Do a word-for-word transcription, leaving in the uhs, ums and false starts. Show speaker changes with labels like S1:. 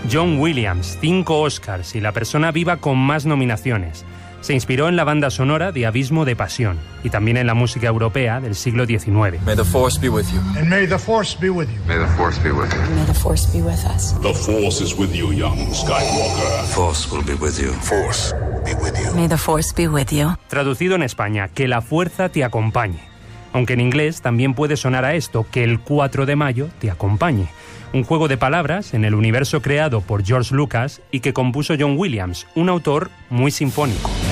S1: John Williams, cinco Oscars y la persona viva con más nominaciones. Se inspiró en la banda sonora de Abismo de Pasión y también en la música europea del siglo diecinueve.
S2: May the Force be with you.
S3: And may the Force be with you.
S4: May the Force be with you.
S5: May the Force be with us.
S6: The Force is with you, young Skywalker.
S7: The Force will be with you.
S6: Force be with you.
S5: May the Force be with you.
S1: Traducido en España, que la fuerza te acompañe. Aunque en inglés también puede sonar a esto, que el cuatro de mayo te acompañe. Un juego de palabras en el universo creado por George Lucas y que compuso John Williams, un autor muy sinfónico.